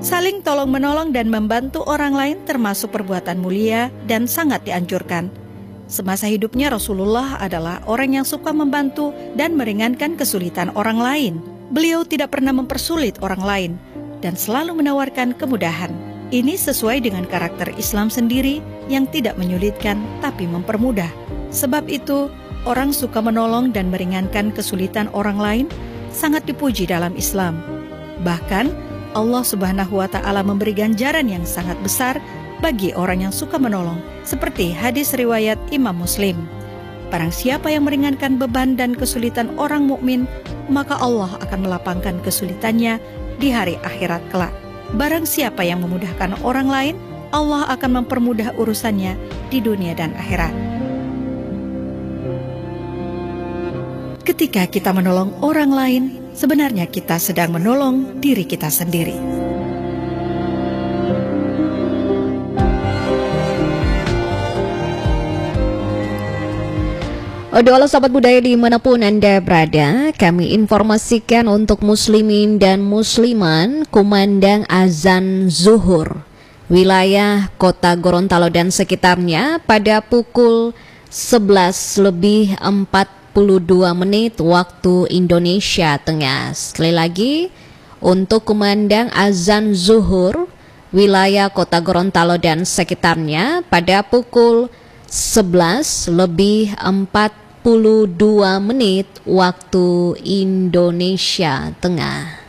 Saling tolong-menolong dan membantu orang lain termasuk perbuatan mulia dan sangat dianjurkan. Semasa hidupnya Rasulullah adalah orang yang suka membantu dan meringankan kesulitan orang lain. Beliau tidak pernah mempersulit orang lain dan selalu menawarkan kemudahan. Ini sesuai dengan karakter Islam sendiri yang tidak menyulitkan tapi mempermudah. Sebab itu, orang suka menolong dan meringankan kesulitan orang lain sangat dipuji dalam Islam. Bahkan, Allah Subhanahu wa Ta'ala memberi ganjaran yang sangat besar bagi orang yang suka menolong, seperti hadis riwayat Imam Muslim. Barang siapa yang meringankan beban dan kesulitan orang mukmin, maka Allah akan melapangkan kesulitannya di hari akhirat kelak. Barang siapa yang memudahkan orang lain, Allah akan mempermudah urusannya di dunia dan akhirat. Ketika kita menolong orang lain, sebenarnya kita sedang menolong diri kita sendiri. Halo sahabat budaya dimanapun Anda berada, kami informasikan untuk muslimin dan musliman kumandang azan zuhur wilayah kota Gorontalo dan sekitarnya pada pukul 11:42 waktu Indonesia Tengah. Sekali lagi, untuk kumandang azan zuhur wilayah kota Gorontalo dan sekitarnya pada pukul 11:42 waktu Indonesia Tengah.